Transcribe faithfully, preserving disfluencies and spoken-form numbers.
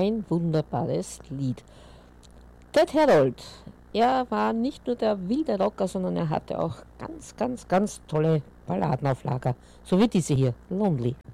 ein wunderbares Lied. Ted Herold, er war nicht nur der wilde Rocker, sondern er hatte auch ganz, ganz, ganz tolle Balladen auf Lager. So wie diese hier, Lonely.